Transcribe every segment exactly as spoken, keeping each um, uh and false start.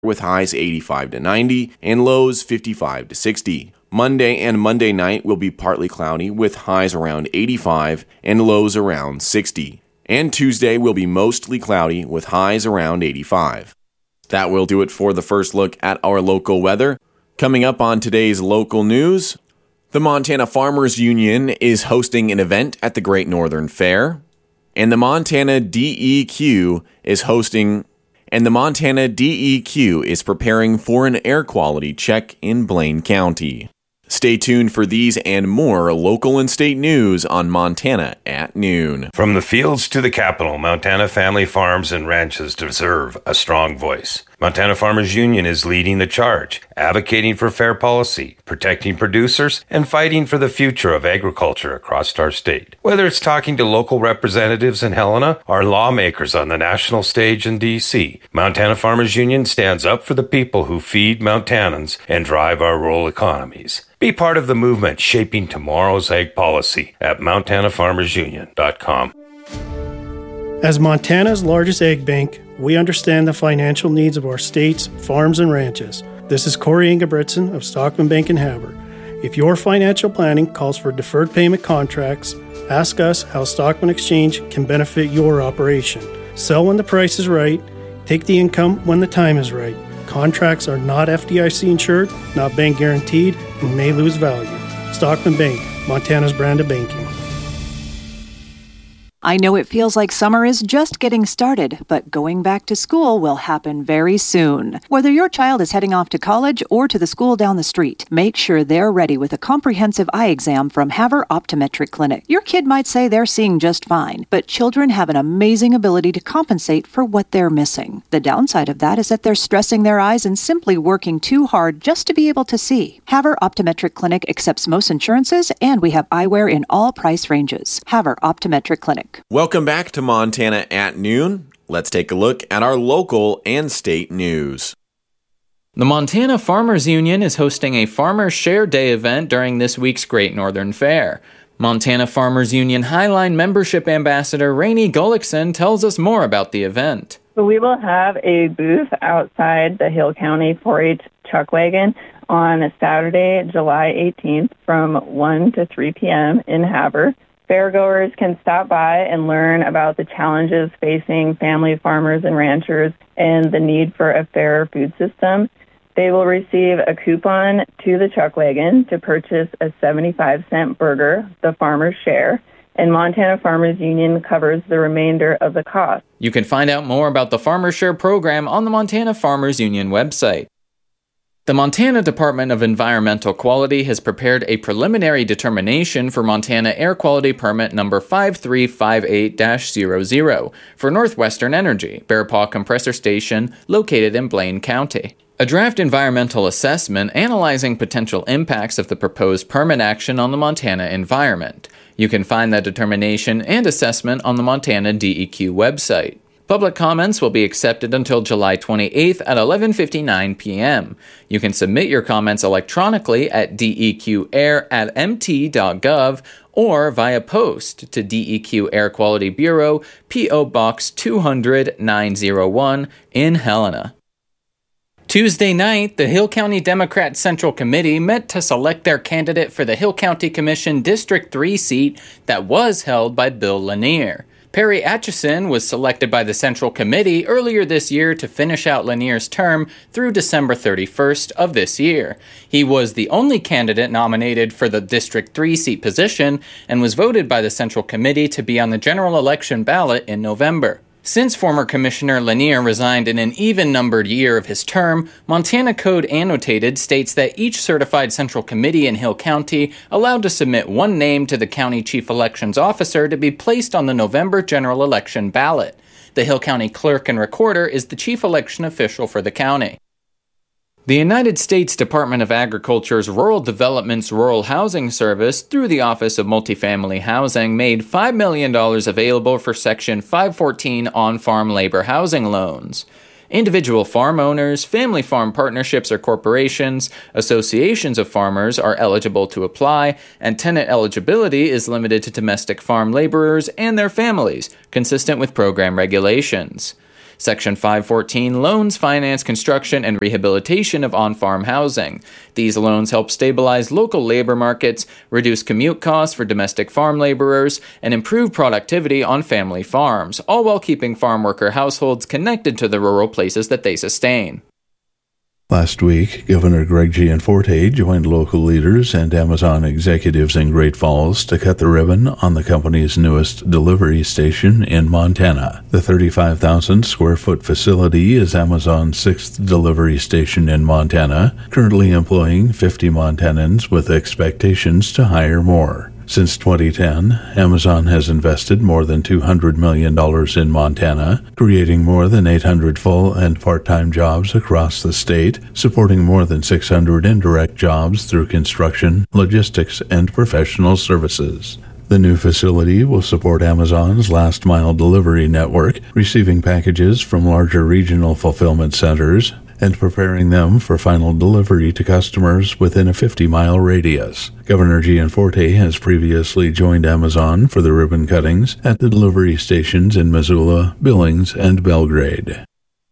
with highs eighty-five to ninety and lows fifty-five to sixty. Monday and Monday night will be partly cloudy with highs around eighty-five and lows around sixty. And Tuesday will be mostly cloudy with highs around eighty-five. That will do it for the first look at our local weather. Coming up on today's local news, the Montana Farmers Union is hosting an event at the Great Northern Fair, and the Montana D E Q is hosting and the Montana D E Q is preparing for an air quality check in Blaine County. Stay tuned for these and more local and state news on Montana at Noon. From the fields to the capital, Montana family farms and ranches deserve a strong voice. Montana Farmers Union is leading the charge, advocating for fair policy, protecting producers, and fighting for the future of agriculture across our state. Whether it's talking to local representatives in Helena or lawmakers on the national stage in D C, Montana Farmers Union stands up for the people who feed Montanans and drive our rural economies. Be part of the movement shaping tomorrow's ag policy at montana farmers union dot com. As Montana's largest ag bank, we understand the financial needs of our state's farms and ranches. This is Corey Ingebrigtsen of Stockman Bank in Havre. If your financial planning calls for deferred payment contracts, ask us how Stockman Exchange can benefit your operation. Sell when the price is right, take the income when the time is right. Contracts are not F D I C insured, not bank guaranteed, and may lose value. Stockman Bank, Montana's brand of banking. I know it feels like summer is just getting started, but going back to school will happen very soon. Whether your child is heading off to college or to the school down the street, make sure they're ready with a comprehensive eye exam from Havre Optometric Clinic. Your kid might say they're seeing just fine, but children have an amazing ability to compensate for what they're missing. The downside of that is that they're stressing their eyes and simply working too hard just to be able to see. Havre Optometric Clinic accepts most insurances, and we have eyewear in all price ranges. Havre Optometric Clinic. Welcome back to Montana at Noon. Let's take a look at our local and state news. The Montana Farmers Union is hosting a Farmers Share Day event during this week's Great Northern Fair. Montana Farmers Union Highline Membership Ambassador Rainey Gullickson tells us more about the event. So we will have a booth outside the Hill County four H Chuck Wagon on Saturday, July eighteenth from one to three p.m. in Havre. Fairgoers can stop by and learn about the challenges facing family farmers and ranchers and the need for a fair food system. They will receive a coupon to the Chuck Wagon to purchase a seventy-five cent burger, the Farmer's Share, and Montana Farmers Union covers the remainder of the cost. You can find out more about the Farmer's Share program on the Montana Farmers Union website. The Montana Department of Environmental Quality has prepared a preliminary determination for Montana Air Quality Permit number five three five eight dash zero zero for Northwestern Energy, Bear Paw Compressor Station, located in Blaine County. A draft environmental assessment analyzing potential impacts of the proposed permit action on the Montana environment. You can find that determination and assessment on the Montana D E Q website. Public comments will be accepted until July twenty-eighth at eleven fifty-nine p.m. You can submit your comments electronically at deqair at mt.gov or via post to D E Q Air Quality Bureau, P O. Box two hundred nine oh one in Helena. Tuesday night, the Hill County Democrat Central Committee met to select their candidate for the Hill County Commission District three seat that was held by Bill Lanier. Perry Atchison was selected by the Central Committee earlier this year to finish out Lanier's term through December thirty-first of this year. He was the only candidate nominated for the District three seat position and was voted by the Central Committee to be on the general election ballot in November. Since former Commissioner Lanier resigned in an even-numbered year of his term, Montana Code Annotated states that each certified Central Committee in Hill County allowed to submit one name to the County Chief Elections Officer to be placed on the November general election ballot. The Hill County Clerk and Recorder is the chief election official for the county. The United States Department of Agriculture's Rural Development's Rural Housing Service, through the Office of Multifamily Housing, made five million dollars available for Section five fourteen on-farm labor housing loans. Individual farm owners, family farm partnerships or corporations, associations of farmers are eligible to apply, and tenant eligibility is limited to domestic farm laborers and their families, consistent with program regulations. Section five fourteen loans finance construction and rehabilitation of on-farm housing. These loans help stabilize local labor markets, reduce commute costs for domestic farm laborers, and improve productivity on family farms, all while keeping farm worker households connected to the rural places that they sustain. Last week, Governor Greg Gianforte joined local leaders and Amazon executives in Great Falls to cut the ribbon on the company's newest delivery station in Montana. The thirty-five thousand square foot facility is Amazon's sixth delivery station in Montana, currently employing fifty Montanans with expectations to hire more. Since twenty ten, Amazon has invested more than two hundred million dollars in Montana, creating more than eight hundred full and part-time jobs across the state, supporting more than six hundred indirect jobs through construction, logistics, and professional services. The new facility will support Amazon's last-mile delivery network, receiving packages from larger regional fulfillment centers and preparing them for final delivery to customers within a fifty-mile radius. Governor Gianforte has previously joined Amazon for the ribbon cuttings at the delivery stations in Missoula, Billings, and Belgrade.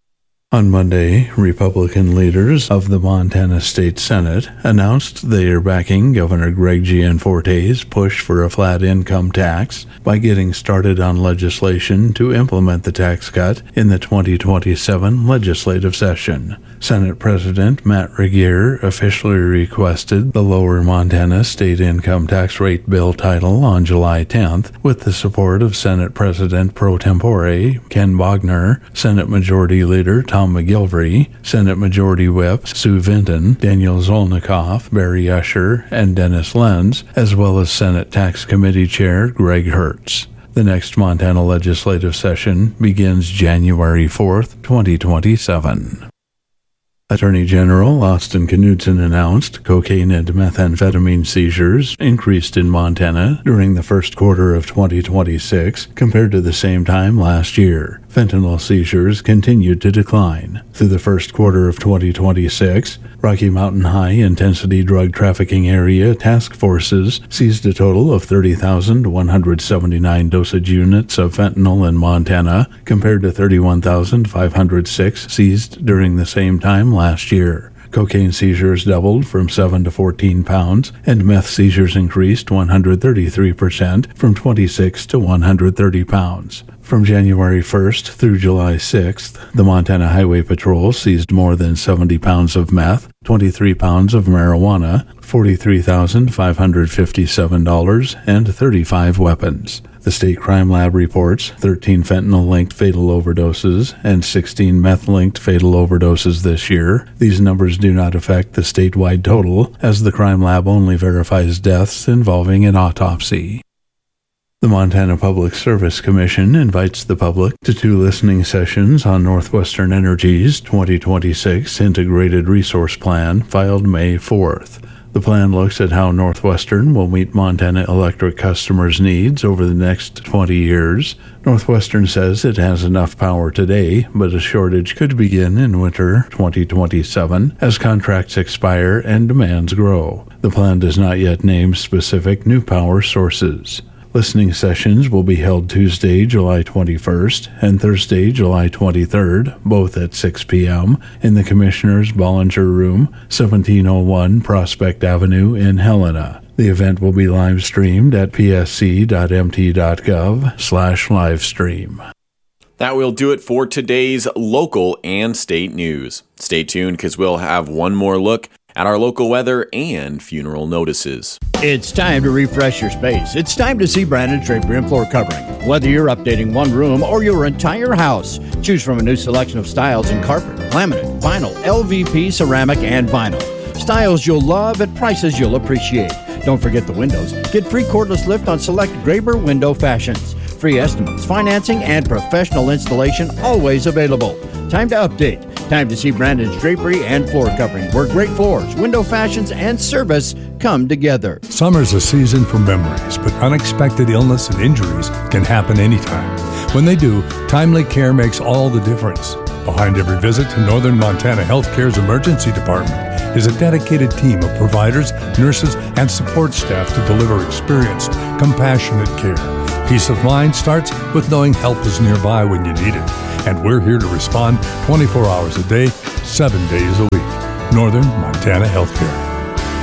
On Monday, Republican leaders of the Montana State Senate announced they are backing Governor Greg Gianforte's push for a flat income tax by getting started on legislation to implement the tax cut in the twenty twenty-seven legislative session. Senate President Matt Regier officially requested the lower Montana state income tax rate bill title on July tenth with the support of Senate President pro tempore Ken Bogner, Senate Majority Leader Tom Tom McGilvery, Senate Majority Whip Sue Vinton, Daniel Zolnikoff, Barry Usher, and Dennis Lenz, as well as Senate Tax Committee Chair Greg Hertz. The next Montana legislative session begins January fourth, twenty twenty-seven. Attorney General Austin Knudsen announced cocaine and methamphetamine seizures increased in Montana during the first quarter of twenty twenty-six compared to the same time last year. Fentanyl seizures continued to decline. Through the first quarter of twenty twenty-six, Rocky Mountain High Intensity Drug Trafficking Area task forces seized a total of thirty thousand one hundred seventy-nine dosage units of fentanyl in Montana, compared to thirty-one thousand five hundred six seized during the same time last year. Cocaine seizures doubled from seven to fourteen pounds, and meth seizures increased one hundred thirty-three percent from twenty-six to one hundred thirty pounds. From January first through July sixth, the Montana Highway Patrol seized more than seventy pounds of meth, twenty-three pounds of marijuana, forty-three thousand five hundred fifty-seven dollars, and thirty-five weapons. The State Crime Lab reports thirteen fentanyl-linked fatal overdoses and sixteen meth-linked fatal overdoses this year. These numbers do not affect the statewide total, as the Crime Lab only verifies deaths involving an autopsy. The Montana Public Service Commission invites the public to two listening sessions on Northwestern Energy's twenty twenty-six Integrated Resource Plan, filed May fourth. The plan looks at how Northwestern will meet Montana electric customers' needs over the next twenty years. Northwestern says it has enough power today, but a shortage could begin in winter twenty twenty-seven as contracts expire and demands grow. The plan does not yet name specific new power sources. Listening sessions will be held Tuesday, July twenty-first and Thursday, July twenty-third, both at six p.m. in the Commissioner's Bollinger Room, seventeen oh one Prospect Avenue in Helena. The event will be live-streamed at psc.mt.gov slash livestream. That will do it for today's local and state news. Stay tuned because we'll have one more look at our local weather and funeral notices. It's time to refresh your space. It's time to see Brandon Drapery and Floor Covering. Whether you're updating one room or your entire house, choose from a new selection of styles in carpet, laminate, vinyl, L V P, ceramic, and vinyl. Styles you'll love at prices you'll appreciate. Don't forget the windows. Get free cordless lift on select Graber window fashions. Free estimates, financing, and professional installation always available. Time to update. Time to see Brandon's Drapery and Floor Covering, where great floors, window fashions, and service come together. Summer's a season for memories, but unexpected illness and injuries can happen anytime. When they do, timely care makes all the difference. Behind every visit to Northern Montana Healthcare's emergency department is a dedicated team of providers, nurses, and support staff to deliver experienced, compassionate care. Peace of mind starts with knowing help is nearby when you need it. And we're here to respond twenty-four hours a day, seven days a week. Northern Montana Healthcare.